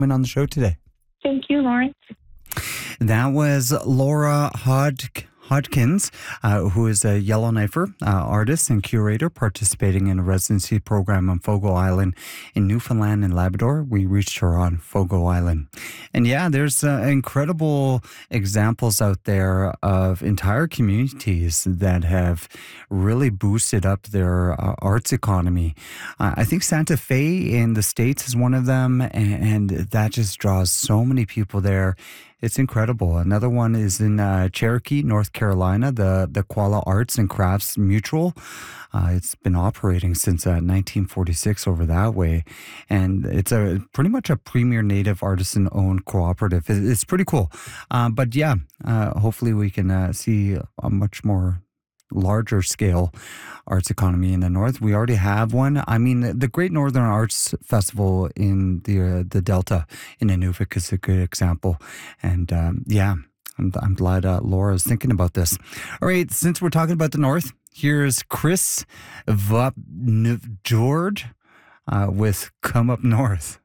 coming on the show today. Thank you, Lawrence. That was Laura Hodgkins, who is a Yellowknifer artist and curator participating in a residency program on Fogo Island in Newfoundland and Labrador. We reached her on Fogo Island. And yeah, there's incredible examples out there of entire communities that have really boosted up their arts economy. I think Santa Fe in the States is one of them, and that just draws so many people there. It's incredible. Another one is in Cherokee, North Carolina, the Koala Arts and Crafts Mutual. It's been operating since 1946 over that way. And it's pretty much a premier Native artisan-owned cooperative. It's pretty cool. But yeah, hopefully we can see a much more larger scale arts economy in the north. We already have one. I mean, the Great Northern Arts Festival in the Delta in Nunavut is a good example. And yeah, I'm glad Laura's thinking about this. All right, since we're talking about the north, here's Chris Vapnjord with Come Up North.